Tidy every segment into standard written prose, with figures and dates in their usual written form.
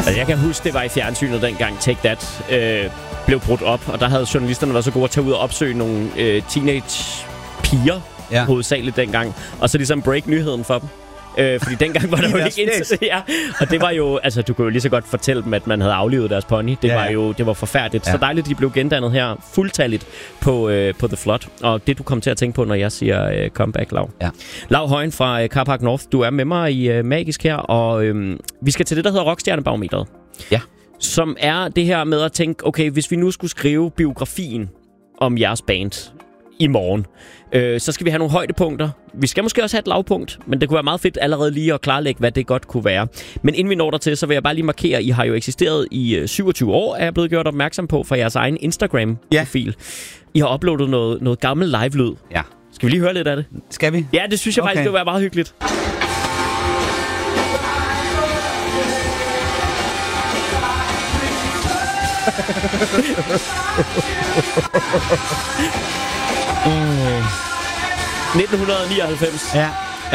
Altså, jeg kan huske, det var i fjernsynet dengang Take That blev brudt op, og der havde journalisterne været så gode at tage ud og opsøge nogle teenage-piger, hovedsageligt dengang, og så ligesom break nyheden for dem. Fordi dengang var der jo ikke internet. Ja. Og det var jo, altså du kunne jo lige så godt fortælle dem, at man havde aflivet deres pony. Det var forfærdeligt. Så dejligt, de blev gendannet her fuldtalligt på The Flood. Og det du kom til at tænke på, når jeg siger comeback, Lav. Ja. Lav Højen fra Carpark North, du er med mig i Magisk her, og vi skal til det, der hedder Rockstjernebarometeret. Ja. Som er det her med at tænke, okay, hvis vi nu skulle skrive biografien om jeres band i morgen, så skal vi have nogle højdepunkter. Vi skal måske også have et lavpunkt, men det kunne være meget fedt allerede lige at klarlægge, hvad det godt kunne være. Men inden vi når dertil, så vil jeg bare lige markere, at I har jo eksisteret i 27 år, er jeg blevet gjort opmærksom på fra jeres egen Instagram-profil. I har uploadet noget gammel live-lyd. Ja. Skal vi lige høre lidt af det? Skal vi? Ja, det synes jeg faktisk, det vil være meget hyggeligt. Mm. 1999. Ja.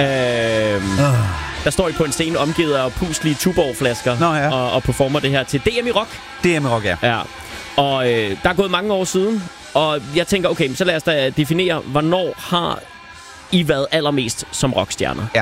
Der står I på en scene omgivet af puslige Tuborg-flasker og performer det her til DM i Rock. DM i Rock, ja. Og der er gået mange år siden, og jeg tænker, okay, så lad os da definere, hvornår har I været allermest som rockstjerner? Ja.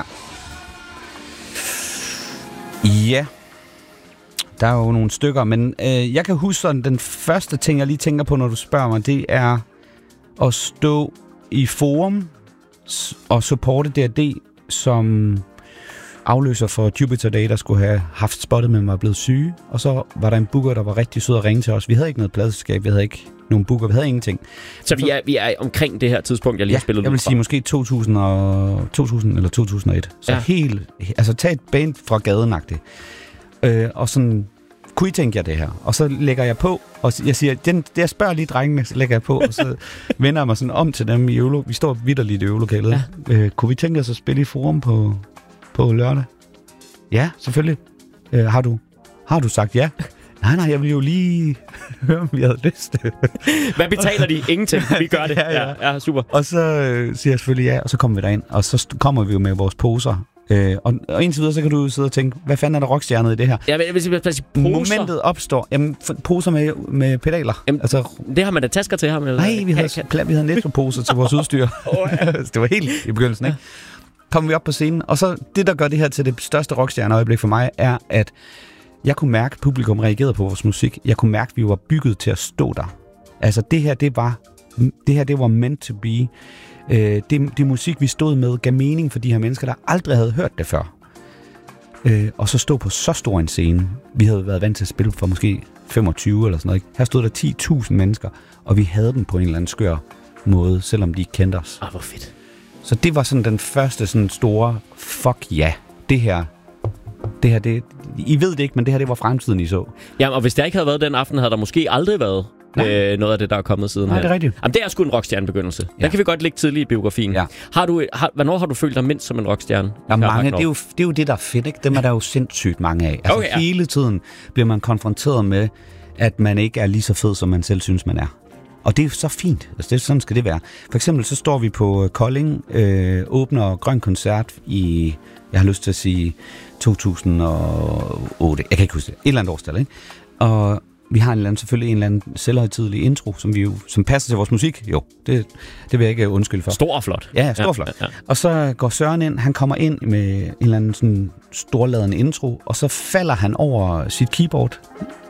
Ja. Der er jo nogle stykker, men jeg kan huske sådan, den første ting, jeg lige tænker på, når du spørger mig, det er at stå i Forum og supporte D&D som afløser for Jupiter Day, der skulle have haft spottet, men var blevet syge. Og så var der en booker, der var rigtig sød at ringe til os. Vi havde ikke noget pladselskab, vi havde ikke nogen booker, vi havde ingenting. Så vi er omkring det her tidspunkt, jeg lige har spillet jeg vil sige måske 2000 eller 2001. Så helt, altså tag et band fra gaden-agtigt. Og sådan, kunne I tænke jer det her? Og så lægger jeg på, og jeg siger, jeg spørger lige drengene, så lægger jeg på, og så vender jeg mig sådan om til dem i øvelo. Vi står vitterligt i øvelokalet. Ja. Kunne vi tænke os at spille i Forum på lørdag? Ja, selvfølgelig. Har du sagt ja? Nej, jeg vil jo lige høre, om vi havde lyst. Hvad betaler de? Ingenting. Vi gør det. Ja, super. Og så siger jeg selvfølgelig ja, og så kommer vi derind, og så kommer vi jo med vores poser. Og indtil videre, så kan du sidde og tænke, hvad fanden er der rockstjernet i det her? Ja, men hvis vi poser. Momentet opstår. Jamen, poser med pedaler. Jamen, altså, det har man da tasker til ham? Eller? Nej, vi havde Netto-poser til vores udstyr. Det var helt i begyndelsen, ikke? Kommer vi op på scenen, og så det, der gør det her til det største rockstjerneøjeblik for mig, er, at jeg kunne mærke, at publikum reagerede på vores musik. Jeg kunne mærke, at vi var bygget til at stå der. Altså, det her, det var meant to be. Det musik, vi stod med, gav mening for de her mennesker, der aldrig havde hørt det før. Og så stå på så stor en scene. Vi havde været vant til at spille for måske 25 eller sådan noget. Ikke? Her stod der 10.000 mennesker, og vi havde dem på en eller anden skør måde, selvom de ikke kendte os. Hvor fedt. Så det var sådan den første sådan store, fuck ja, det her, I ved det ikke, men det her, det var fremtiden, I så. Jamen, og hvis der ikke havde været den aften, havde der måske aldrig været noget af det, der er kommet siden. Nej, det er rigtigt. Jamen, det er sgu en rockstjernebegyndelse. Ja. Der kan vi godt ligge tidligt i biografien. Ja. Hvornår har du følt dig mindst som en rockstjerne? Ja, mange, det er jo det, der er fedt, ikke? Dem er der jo sindssygt mange af. Altså, hele tiden bliver man konfronteret med, at man ikke er lige så fed, som man selv synes, man er. Og det er så fint. Altså, sådan skal det være. For eksempel så står vi på Kolding, åbner Grøn Koncert i, jeg har lyst til at sige 2008. Jeg kan ikke huske det. Et eller andet årstal, ikke? Og vi har selvfølgelig en eller anden selvhøjtidelig intro, som passer til vores musik. Jo, det vil jeg ikke undskylde for. Stor og flot. Ja, stor og flot. Ja. Og så går Søren ind, han kommer ind med en eller anden sådan storladende intro, og så falder han over sit keyboard